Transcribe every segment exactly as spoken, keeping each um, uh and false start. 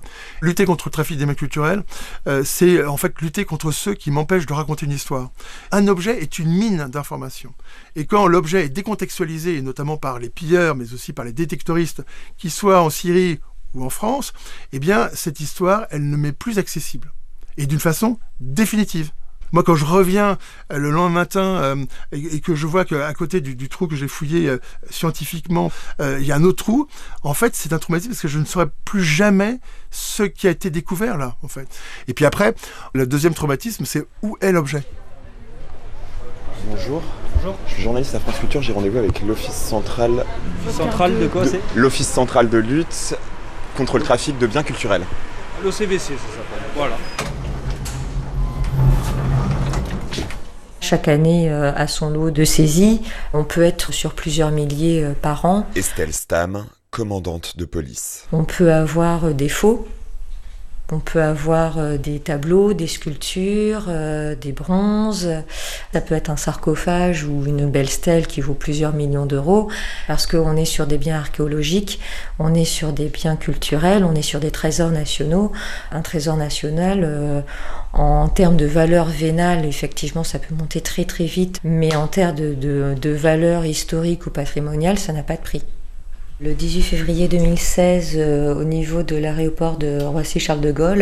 Lutter contre le trafic des biens culturels, euh, c'est en fait lutter contre ceux qui m'empêchent de raconter une histoire. Un objet est une mine d'informations. Et quand l'objet est décontextualisé, et notamment par les pilleurs, mais aussi par les détectoristes, qu'ils soient en Syrie ou en France, eh bien, cette histoire, elle ne m'est plus accessible. Et d'une façon définitive. Moi, quand je reviens euh, le lendemain matin euh, et, et que je vois qu'à côté du, du trou que j'ai fouillé euh, scientifiquement, euh, il y a un autre trou, en fait, c'est un traumatisme parce que je ne saurais plus jamais ce qui a été découvert là, en fait. Et puis après, le deuxième traumatisme, c'est où est l'objet ? Bonjour. Bonjour. Je suis journaliste à France Culture, j'ai rendez-vous avec l'Office central... Central de quoi de, c'est ? L'Office central de lutte contre le trafic de biens culturels. L'O C B C, ça s'appelle. Voilà. Chaque année euh, a son lot de saisies. On peut être sur plusieurs milliers euh, par an. Estelle Stam, commandante de police. On peut avoir euh, des faux. On peut avoir euh, des tableaux, des sculptures, euh, des bronzes. Ça peut être un sarcophage ou une belle stèle qui vaut plusieurs millions d'euros parce qu'on est sur des biens archéologiques, on est sur des biens culturels, on est sur des trésors nationaux. Un trésor national, euh, en termes de valeur vénale, effectivement, ça peut monter très très vite, mais en termes de, de, de valeur historique ou patrimoniale, ça n'a pas de prix. Le dix-huit février deux mille seize, euh, au niveau de l'aéroport de Roissy-Charles de Gaulle,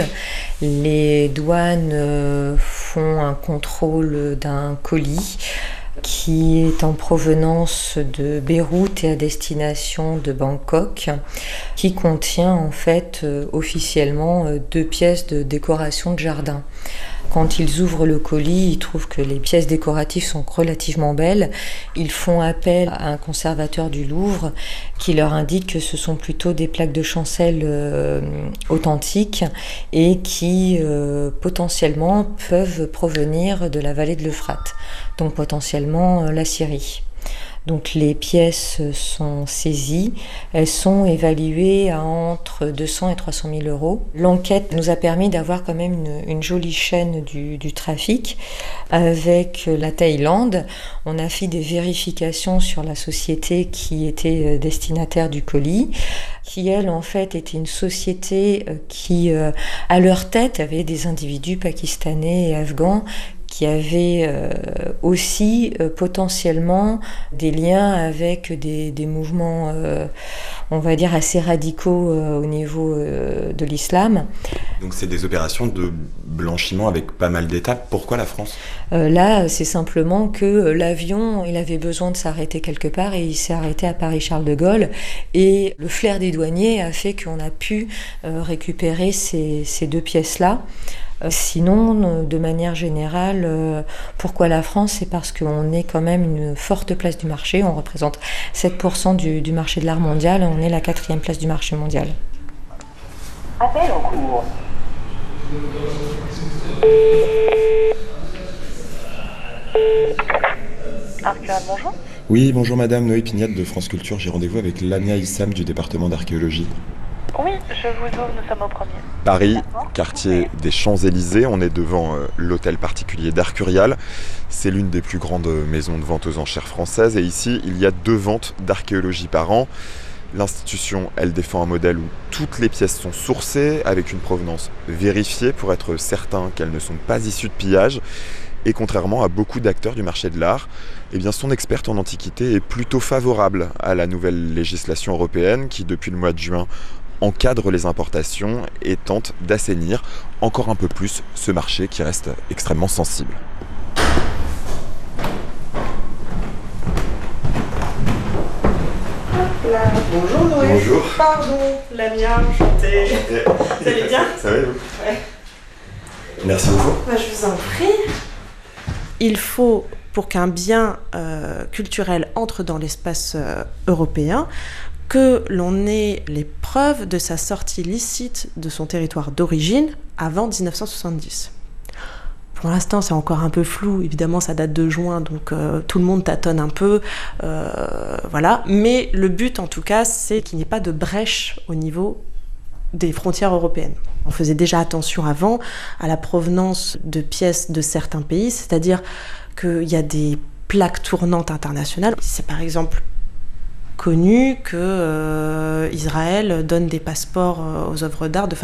les douanes euh, font un contrôle d'un colis qui est en provenance de Beyrouth et à destination de Bangkok, qui contient en fait euh, officiellement euh, deux pièces de décoration de jardin. Quand ils ouvrent le colis, ils trouvent que les pièces décoratives sont relativement belles. Ils font appel à un conservateur du Louvre qui leur indique que ce sont plutôt des plaques de chancel euh, authentiques et qui euh, potentiellement peuvent provenir de la vallée de l'Euphrate, donc potentiellement euh, la Syrie. Donc les pièces sont saisies, elles sont évaluées à entre deux cents et trois cent mille euros. L'enquête nous a permis d'avoir quand même une, une jolie chaîne du, du trafic avec la Thaïlande. On a fait des vérifications sur la société qui était destinataire du colis, qui elle en fait était une société qui à leur tête avait des individus pakistanais et afghans qui avait euh, aussi euh, potentiellement des liens avec des, des mouvements, euh, on va dire, assez radicaux euh, au niveau euh, de l'islam. Donc c'est des opérations de blanchiment avec pas mal d'étapes. Pourquoi la France ? euh, Là, c'est simplement que l'avion, il avait besoin de s'arrêter quelque part et il s'est arrêté à Paris-Charles de Gaulle. Et le flair des douaniers a fait qu'on a pu euh, récupérer ces, ces deux pièces-là. Sinon, de manière générale, pourquoi la France ? C'est parce qu'on est quand même une forte place du marché. On représente sept pour cent du, du marché de l'art mondial. On est la quatrième place du marché mondial. Appel en cours. Arcural, bonjour. Oui, bonjour madame, Noé Pignat de France Culture. J'ai rendez-vous avec Lamia Issam du département d'archéologie. Oui, je vous ouvre, nous sommes au premier. Paris, quartier des Champs-Élysées, on est devant euh, l'hôtel particulier d'Arcurial. C'est l'une des plus grandes maisons de vente aux enchères françaises et ici, il y a deux ventes d'archéologie par an. L'institution, elle défend un modèle où toutes les pièces sont sourcées avec une provenance vérifiée pour être certain qu'elles ne sont pas issues de pillage. Et contrairement à beaucoup d'acteurs du marché de l'art, eh bien son experte en antiquité est plutôt favorable à la nouvelle législation européenne qui, depuis le mois de juin, encadre les importations et tente d'assainir encore un peu plus ce marché qui reste extrêmement sensible. Là. Bonjour Noé. Bonjour. Pardon, Lamia, enchantée. Enchanté. Vous allez bien ? Ça va et vous ? Ouais. Merci beaucoup. Bah, je vous en prie. Il faut, pour qu'un bien euh, culturel entre dans l'espace euh, européen, que l'on ait les preuves de sa sortie licite de son territoire d'origine avant dix-neuf cent soixante-dix. Pour l'instant, c'est encore un peu flou. Évidemment, ça date de juin, donc euh, tout le monde tâtonne un peu. Euh, voilà. Mais le but, en tout cas, c'est qu'il n'y ait pas de brèche au niveau des frontières européennes. On faisait déjà attention avant à la provenance de pièces de certains pays, c'est-à-dire qu'il y a des plaques tournantes internationales. C'est par exemple connu que euh, Israël donne des passeports aux œuvres d'art de